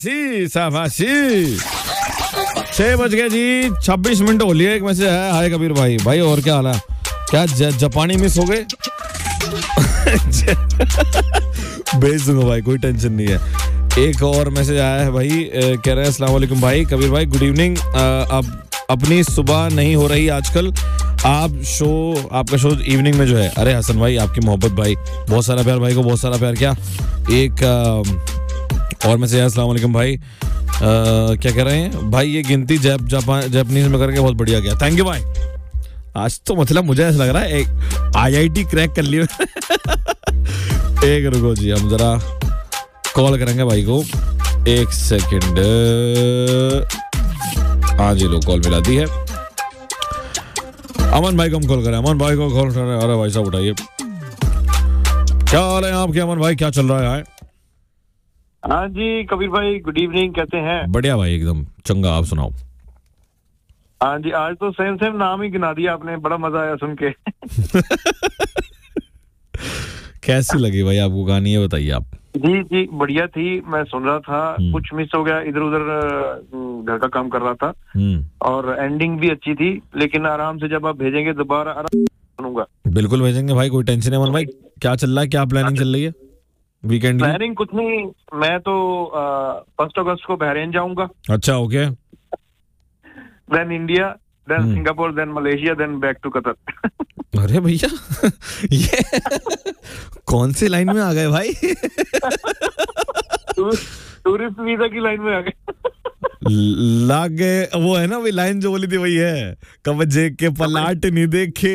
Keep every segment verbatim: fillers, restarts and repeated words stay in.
जी शाबाशी। छह बज गए जी, छब्बीस मिनट हो लिए। एक मैसेज है, हाय कबीर भाई। भाई और क्या हाल है? क्या ज, जापानी मिस हो गए? भेज दूंगा भाई, कोई टेंशन नहीं है। एक और मैसेज आया है भाई, कह रहे हैं अस्सलाम वालेकुम भाई कबीर भाई, गुड इवनिंग। अब अपनी सुबह नहीं हो रही आजकल, आप शो आपका शो इवनिंग में जो है। अरे हसन भाई, आपकी मोहब्बत भाई, बहुत सारा प्यार भाई को, बहुत सारा प्यार। क्या एक आ, और मैसेज है, अस्सलाम वालेकुम भाई, आ, क्या कह रहे हैं भाई, ये गिनती जैप जापान जापानीज में करके बहुत बढ़िया गया। थैंक यू भाई। आज तो मतलब मुझे ऐसा लग रहा है एक आईआईटी क्रैक कर लिया। एक रुको जी, हम जरा कॉल करेंगे भाई को, एक सेकंड। हाँ जी, लो कॉल मिला दी है। अमन भाई को हम कॉल करें, अमन भाई को कॉल करें। अरे भाई साहब उठाइए। क्या हाल है आपके अमन भाई, क्या चल रहा है? हाँ जी कबीर भाई, गुड इवनिंग, कैसे हैं? बढ़िया भाई, एकदम चंगा। आप सुनाओ। हाँ जी, आज तो सेम सेम नाम ही गिना दिया आपने, बड़ा मजा आया सुन के। कैसी लगी भाई आपको कहानी, ये बताइए आप। जी जी बढ़िया थी, मैं सुन रहा था, कुछ मिस हो गया, इधर उधर घर का काम कर रहा था, और एंडिंग भी अच्छी थी, लेकिन आराम से जब आप भेजेंगे दोबारा आराम सुनूंगा। बिल्कुल भेजेंगे भाई, कोई टेंशन नहीं। भाई क्या चल रहा है, क्या प्लानिंग चल रही है वीकेंड की? प्लानिंग कुछ नहीं, मैं तो फर्स्ट अगस्त को बहरीन जाऊंगा। अच्छा, okay. Then India, then Singapore, then Malaysia, then back to Qatar. अरे भैया, ये कौन सी लाइन में आ गए भाई? टूरिस्ट वीजा की लाइन में आ गए। लाग गए, वो है ना वही लाइन जो बोली थी, वही है, कब्जे के पलाट नहीं देखे।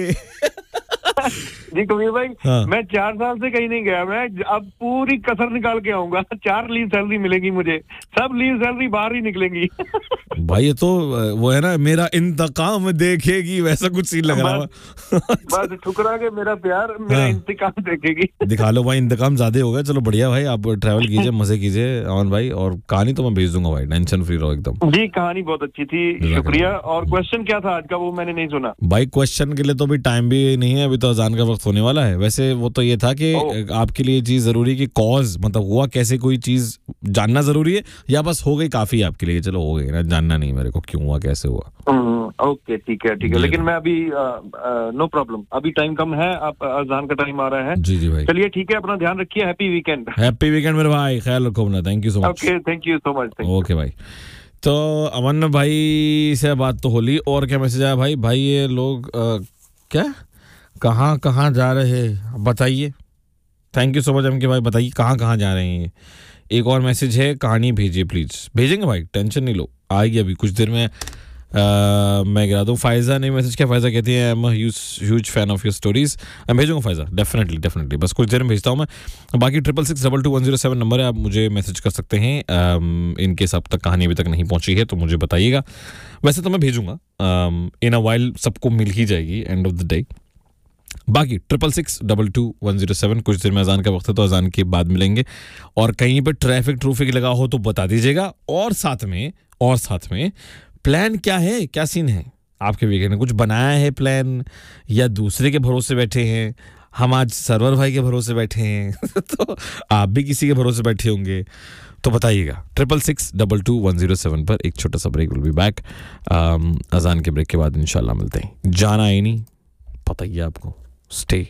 जी कबीर भाई, हाँ। मैं चार साल से कहीं नहीं गया, मैं अब पूरी कसर निकाल के आऊंगा। चार लीव सैलरी मिलेगी मुझे, सब लीव सैलरी बाहर ही निकलेंगी। भाई ये तो वो है ना, मेरा इंतकाम देखेगी, वैसा कुछ सीन लग रहा है। बस ठुकरा के मेरा प्यार, मेरा हाँ। इंतकाम देखेगी। दिखा लो भाई, इंतकाम ज्यादा हो गया। चलो बढ़िया भाई, आप ट्रैवल कीजिए, मजे कीजिए अमन भाई, और कहानी तो मैं भेज दूंगा भाई, टेंशन फ्री रहो एकदम। जी कहानी बहुत अच्छी थी, शुक्रिया। और क्वेश्चन क्या था आज का, वो मैंने नहीं सुना भाई। क्वेश्चन के लिए तो अभी टाइम भी नहीं है, अभी तो अजान का वक्त होने वाला है। वैसे वो तो ये था कि आपके लिए चीज जरूरी है कि कॉज, मतलब हुआ कैसे, कोई चीज जानना जरूरी है, या बस हो गई काफी है आपके लिए? चलो हो गई ना, जानना नहीं मेरे को क्यों हुआ, कैसे हुआ। ओके ठीक है ठीक है, लेकिन मैं अभी नो प्रॉब्लम, अभी टाइम कम है, आप अजान का टाइम आ रहा है। जी जी भाई, चलिए ठीक है, अपना ध्यान रखिए, हैप्पी वीकेंड। हैप्पी वीकेंड मेरे भाई, ख्याल रखो अपना। Thank you so much. Okay, thank you so much. Okay भाई। तो अमन भाई से बात तो होली, और क्या मैसेज आया भाई? भाई ये लोग आ, क्या कहाँ कहाँ जा रहे हैं बताइए। Thank you so much M के भाई, बताइए कहाँ कहाँ जा रहे हैं। एक और मैसेज है, कहानी भेजिए प्लीज। भेजेंगे भाई, टेंशन नहीं लो, आएगी अभी कुछ देर में। Uh, मैं गिरा दूँ। फायजा ने मैसेज किया, फायजा कहती है I am huge fan of your stories. मैं भेजूंगा फायजा, डेफिनेटली डेफिनेटली, बस कुछ देर में भेजता हूँ मैं। बाकी triple six double two one zero seven number है, आप मुझे मैसेज कर सकते हैं। um, इनकेस अब तक कहानी अभी तक नहीं पहुंची है तो मुझे बताइएगा। वैसे तो मैं भेजूंगा, इन अ वाइल सबको मिल ही जाएगी एंड ऑफ द डे। बाकी triple six double two one zero seven, कुछ देर में अजान का वक्त है तो अजान के बाद मिलेंगे। और कहीं पर ट्रैफिक ट्रूफिक लगा हो तो बता दीजिएगा। और साथ में और साथ में प्लान क्या है, क्या सीन है आपके वीकेंड में? कुछ बनाया है प्लान, या दूसरे के भरोसे बैठे हैं? हम आज सरवर भाई के भरोसे बैठे हैं तो आप भी किसी के भरोसे बैठे होंगे, तो बताइएगा। Triple six double two one zero seven पर एक छोटा सा ब्रेक, विल बी बैक। अजान के ब्रेक के बाद इंशाल्लाह मिलते हैं। जाना है नहीं, पता ही है आपको। स्टे